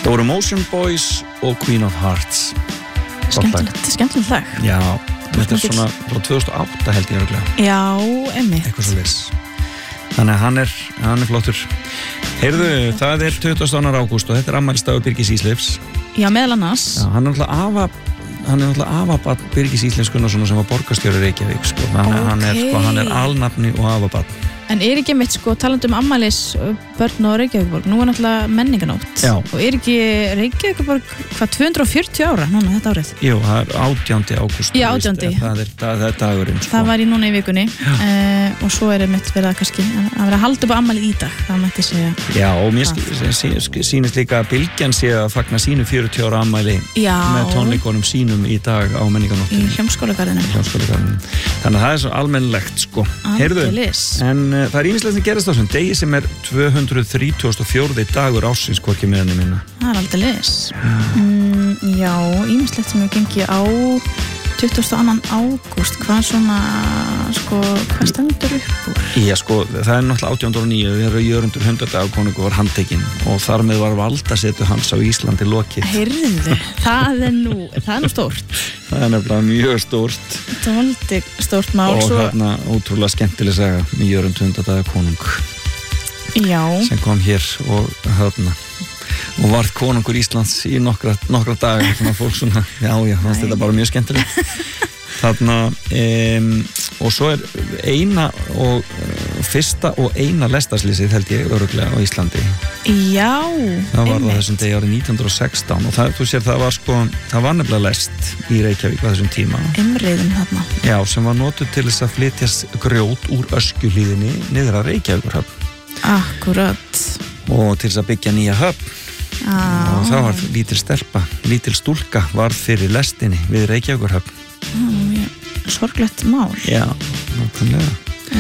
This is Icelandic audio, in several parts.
Það voru Motion Boys og Queen of Hearts. Skemmtilegt lag. Já, þetta er svona frá 2008 held ég örugglega. Já, einmitt. Eitthvað svoleiðis. Þannig að hann er flottur. Heyrðu, það er 22. ágúst og þetta er afmælisdagur Birgis Ísleifs. Já, meðal annars. Já, hann er náttúrulega afabarn Birgis Ísleifs Gunnarssonar sem var borgarstjóri Reykjavík, sko. Þannig að hann er alnafni og afabarn. En ekki mitt, sko, talandi ammælis börn á Reykjavíkurborg, nú er náttúrulega menninganótt. Já. Og ekki Reykjavíkurborg, 240 ára núna þetta árið? Jú, það er 18. ágúst. Já, 18. Það er dagurinn, sko. Það var í núna í vikunni og svo er mitt verið að kannski að vera að halda upp á ammæli í dag, það mætti segja. Já, og mér sýnist líka að Bylgjan sé að fagna sínu 40 ára ammæli með tónleikunum sínum í dag á menninganóttinni. Í Hljómskálagarðinum. Þannig að það er svo almennilegt, sko. Heyrðu, en það er ýmislegt sem gerast á þessum degi sem er 234. dagur ársins, hvorki meðan ég minna. Það er aldeilis. Já, ýmislegt sem hefur gengið á 22. ágúst. Hvað svona, sko, hvað stendur upp úr? Já, sko, það er náttúrulega 1809 þegar Jörundur 100 dagakonungur var handtekinn og þar með var valdasetu hans á Íslandi lokið. Heyrðu, það er nú stórt. Það er nefnilega mjög stórt. Það var aldrei stórt mál. Og þarna ótrúlega skemmtileg saga með Jörund 100 dagakonung. Já. Sem kom hér og varð konungur Íslands í nokkra daga. Svona fólk svona, já, fannst þetta bara mjög skemmtilegt. Þarna, og svo er fyrsta og eina lestarslýsið held ég örugglega á Íslandi. Já, það var á þessum degi árið 1916 og þú sér það var nefnilega lest í Reykjavík á þessum tíma. Umreiðum þarna. Já, sem var notuð til þess að flytjast grjót úr Öskjuhlíðinni niður að Reykjavíkurhöfn. Akkurat. Og til þess að byggja nýja höfn. Og það var lítil stúlka varð fyrir lestinni við Reykjavíkurhöfn. Sorglegt mál. Já, nákvæmlega.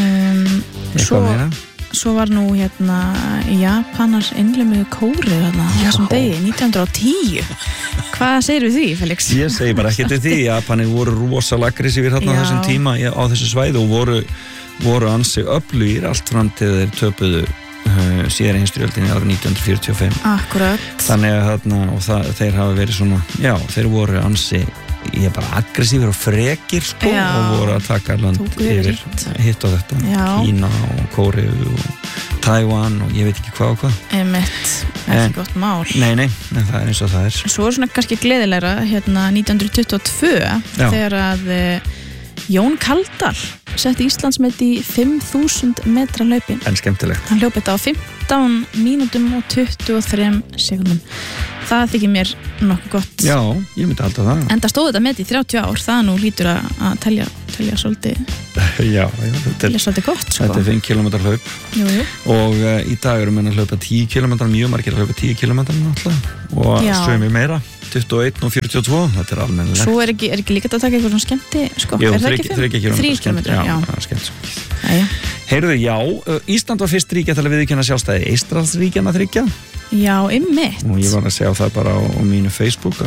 Svo var nú Japanar innlimuðu kórið þarna á þessum degi, 1910. Hvað segir við því, Felix? Ég segi bara ekki til því. Japanir voru rosalega aggressífir þarna á þessum tíma á þessu svæði og voru ansi öflugir allt fram til þeir töpuðu síðari heimsstyrjöldinni árið 1945. Akkurat. Þannig að þeir hafa verið svona, já, þeir voru ansi aggressífir og frekir, sko, og voru að taka land yfir hitt og þetta. Já. Kína og Kóreu og Tævan og ég veit ekki hvað og hvað. Einmitt, ekki gott mál. Nei, það er eins og það er. Svo er svona kannski gleðilegra 1922 þegar að Jón Kaldal setti Íslandsmet í 5.000 metra hlaupin. En skemmtilegt. Hann hljóp þetta á 15 mínútum og 23 sekundum. Það þykir mér nokkuð gott. Já, ég myndi halda það. Enda stóð þetta met í 30 ár, það nú lítur að telja svolítið. Já, telja svolítið gott, sko. Þetta er 5 km hlaup. Jú. Og í dag eru menn að hlaupa 10 km, mjög margir að hlaupa 10 km náttúrulega. Og sögum meira, 21 og 42, þetta er almennilegt. Svo er ekki líka að taka eitthvað svona skemmti, sko. Jú, er það ekki 3 km? Já, það er skemmt. Heyrðu, já, Ísland var fyrst ríkja til að viðurkenna sjálfstæði Eystrasaltsríkjanna 3. Já, einmitt. Og ég var að segja það bara á mínu Facebook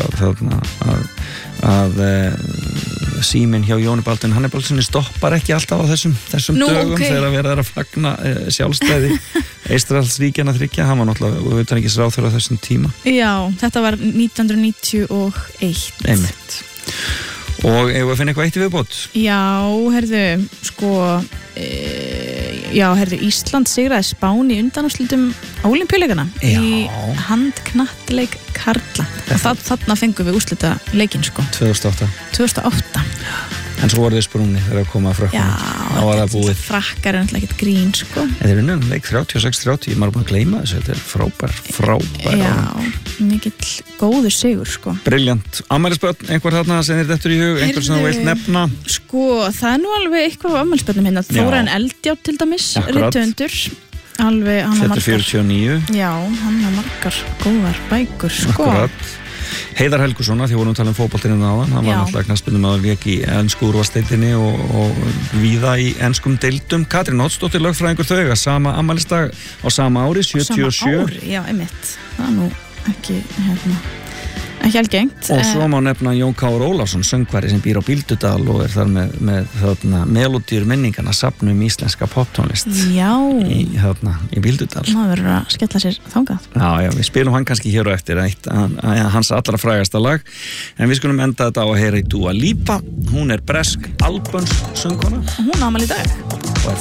að síminn hjá Jóni Baldvin Hannibalssoni stoppar ekki alltaf á þessum dögum þegar að vera að fagna sjálfstæði Eystrasaltsríkjanna 3. Hann var náttúrulega utanríkisráðherra á þessum tíma. Já, þetta var 1991. Einmitt. Og eigum við að finna eitthvað eitt í viðbót? Já, Ísland sigraði Spán í undanúrslitum Ólympíuleikana í handknattleik karla. Og þarna fengum við úrslita leikinn, sko. 2008. En svo voru þið sprungni þegar að koma að Frökkunum. Já, þetta Frakkar er náttúrulega ekkert grín, sko. Þetta er unnum leik 36-30, maður er búin að gleyma þessu, þetta er frábær. Já, mikill góður sigur, sko. Briljant. Afmælisbörn, einhver þarna sem þér dettur í hug, einhver sem þú vilt nefna? Sko, það er nú alveg eitthvað á afmælisbörnum hérna. Þórarin Eldjárn til dæmis, rithöfundur. Alveg, hann har margar. Þetta er 49. Já, hann har margar góðar bækur, sko. Akkurat. Heiðar Helguson, því vorum við að tala boltinn áðan, hann var náttúrulega knattspyrnumaður lék í ensku úrvalsdeildinni og víða í enskum deildum. Katrín Oddsdóttir, lögfræðingur, þau eiga sama afmælisdag á sama ári, 77. Á sama ári, já, einmitt. Það er nú ekki, ekki algengt. Og svo má nefna Jón Káur Ólafsson, söngvari sem býr á Bíldudal og þar með melodíur minningana safnum íslenska poptónlist í Bíldudal. Það verður að skella sér þangað. Já, við spilum hann kannski hér og eftir hans allra frægasta lag, en við skulum enda þetta á að heyra í Dua Lipa. Hún bresk albönsk söngkona. Hún á afmæli í dag. Og